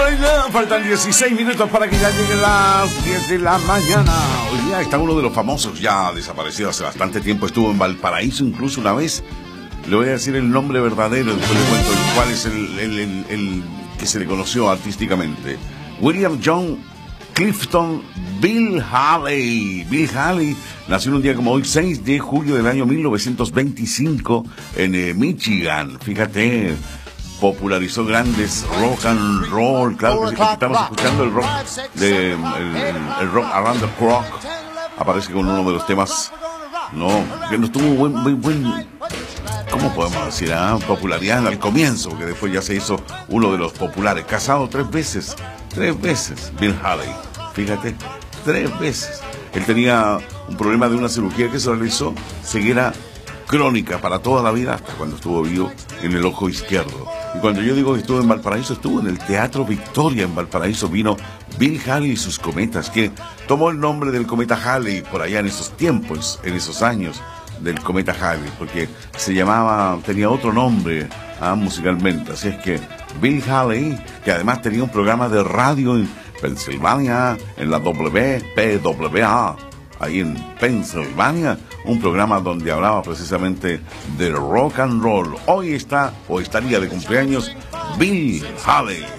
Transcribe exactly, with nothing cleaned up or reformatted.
Faltan dieciséis minutos para que ya lleguen las diez de la mañana. Hoy día está uno de los famosos ya desaparecido hace bastante tiempo. Estuvo en Valparaíso incluso una vez. Le voy a decir el nombre verdadero, después le cuento cuál es el, el, el, el que se le conoció artísticamente. William John Clifton Bill Haley. Bill Haley nació un día como hoy, seis de julio del año mil novecientos veinticinco, en eh, Michigan. Fíjate, popularizó grandes rock and roll. Claro que sí, porque estamos escuchando el rock de, el, el, el rock Around the Clock. Aparece con uno de los temas, no, que no tuvo buen, muy buen, ¿cómo podemos decir? Ah, popularidad al comienzo, que después ya se hizo uno de los populares. Casado tres veces, tres veces, Bill Haley. Fíjate, tres veces. Él tenía un problema de una cirugía que se realizó, ceguera crónica para toda la vida, hasta cuando estuvo vivo, en el ojo izquierdo. Y cuando yo digo que estuvo en Valparaíso, estuvo en el Teatro Victoria en Valparaíso. Vino Bill Haley y sus cometas, que tomó el nombre del cometa Halley por allá en esos tiempos, en esos años del cometa Halley, porque se llamaba, tenía otro nombre ah, musicalmente. Así es que Bill Haley, que además tenía un programa de radio en Pensilvania, en la W P W A, ahí en Pensilvania, un programa donde hablaba precisamente de rock and roll. Hoy está, o estaría de cumpleaños, Bill Haley.